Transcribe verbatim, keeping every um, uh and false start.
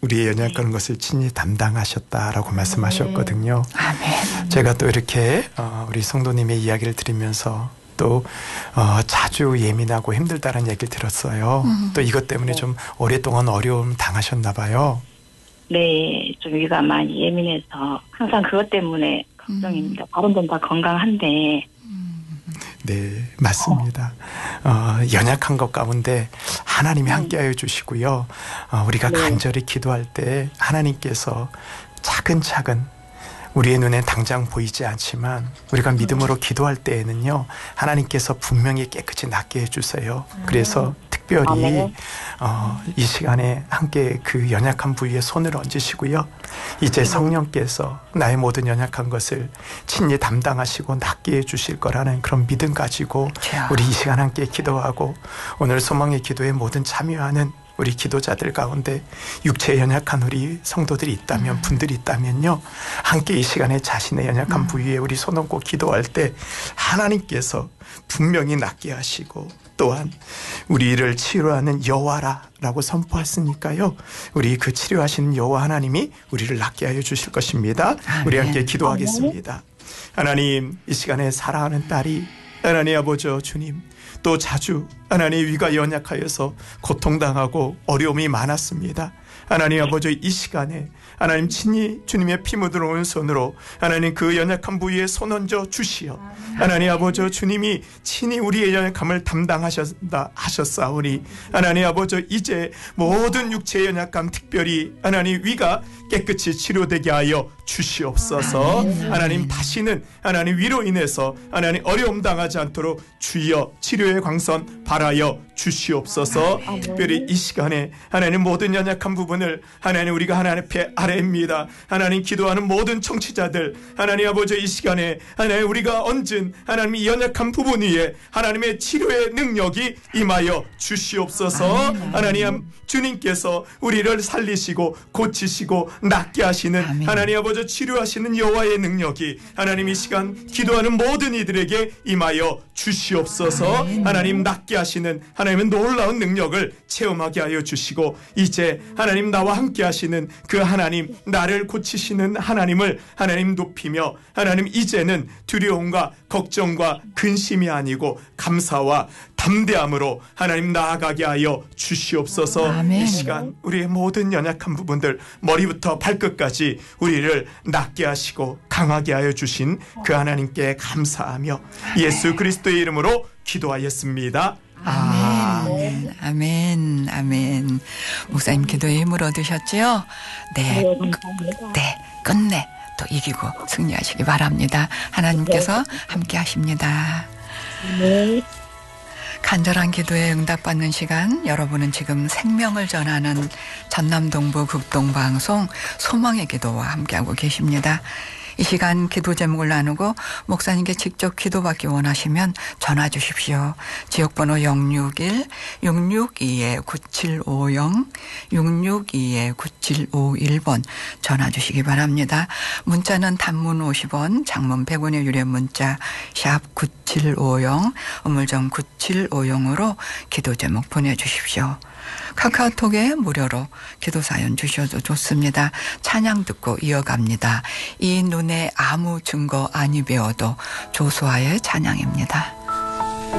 우리의 연약한 것을 친히 담당하셨다라고 말씀하셨거든요. 아멘. 제가 또 이렇게 우리 성도님의 이야기를 들으면서 또 어, 자주 예민하고 힘들다는 얘기를 들었어요. 음. 또 이것 때문에 좀 오랫동안 어려움 당하셨나 봐요. 네, 좀 위가 많이 예민해서 항상 그것 때문에 걱정입니다. 다른 건 다 건강한데. 네, 맞습니다. 어, 연약한 것 가운데 하나님이 네. 함께하여 주시고요. 어, 우리가 네. 간절히 기도할 때 하나님께서 차근차근 우리의 눈엔 당장 보이지 않지만 우리가 믿음으로 기도할 때에는요. 하나님께서 분명히 깨끗이 낫게 해주세요. 그래서 특별히 어, 이 시간에 함께 그 연약한 부위에 손을 얹으시고요. 이제 성령께서 나의 모든 연약한 것을 친히 담당하시고 낫게 해주실 거라는 그런 믿음 가지고 우리 이 시간 함께 기도하고 오늘 소망의 기도에 모든 참여하는 우리 기도자들 가운데 육체에 연약한 우리 성도들이 있다면 음. 분들이 있다면요. 함께 이 시간에 자신의 연약한 음. 부위에 우리 손 얹고 기도할 때 하나님께서 분명히 낫게 하시고 또한 우리를 치료하는 여호와라라고 선포했으니까요. 우리 그 치료하시는 여호와 하나님이 우리를 낫게 하여 주실 것입니다. 아멘. 우리 함께 기도하겠습니다. 아멘. 하나님 이 시간에 사랑하는 딸이 하나님 아버지 주님 또 자주 하나님 위가 연약하여서 고통당하고 어려움이 많았습니다. 하나님 아버지 이 시간에 하나님 친히 주님의 피 묻어놓은 손으로 하나님 그 연약한 부위에 손 얹어 주시어 하나님 아버지 주님이 친히 우리의 연약함을 담당하셨다 하셨사오니 하나님 아버지 이제 모든 육체의 연약함 특별히 하나님 위가 깨끗이 치료되게 하여 주시옵소서. 하나님 다시는 하나님 위로 인해서 하나님 어려움 당하지 않도록 주여 치료의 광선 발하여 주시옵소서. 특별히 이 시간에 하나님 모든 연약한 부분을 하나님 우리가 하나님 앞에 아뢰입니다. 하나님 기도하는 모든 청취자들 하나님 아버지 이 시간에 하나님 우리가 얹은 하나님 이 연약한 부분 위에 하나님의 치료의 능력이 임하여 주시옵소서. 하나님 주님께서 우리를 살리시고 고치시고 낫게 하시는 아멘. 하나님 아버지 치료하시는 여호와의 능력이 하나님 이 시간 기도하는 모든 이들에게 임하여 주시옵소서. 아멘. 하나님 낫게 하시는 하나님의 놀라운 능력을 체험하게 하여 주시고 이제 하나님 나와 함께 하시는 그 하나님 나를 고치시는 하나님을 하나님 높이며 하나님 이제는 두려움과 걱정과 근심이 아니고 감사와 담대함으로 하나님 나아가게 하여 주시옵소서. 아멘. 이 시간 우리의 모든 연약한 부분들 머리부터 발끝까지 우리를 낫게 하시고 강하게 하여 주신 그 하나님께 감사하며 예수 그리스도의 이름으로 기도하였습니다. 아멘. 아멘. 아멘. 목사님 기도에 힘을 얻으셨죠? 네. 네. 끝내 또 이기고 승리하시기 바랍니다. 하나님께서 함께 하십니다. 네. 간절한 기도에 응답받는 시간, 여러분은 지금 생명을 전하는 전남동부 극동방송 소망의 기도와 함께하고 계십니다. 이 시간 기도 제목을 나누고 목사님께 직접 기도받기 원하시면 전화 주십시오. 지역번호 영육일 육육이 구칠오영 육육이 구칠오일 번 전화 주시기 바랍니다. 문자는 단문 오십 원, 장문 백 원의 유료 문자 샵 구칠오영, 우물정 구칠오영으로 기도 제목 보내주십시오. 카카오톡에 무료로 기도사연 주셔도 좋습니다. 찬양 듣고 이어갑니다. 이 눈에 아무 증거 아니 배워도 조수아의 찬양입니다.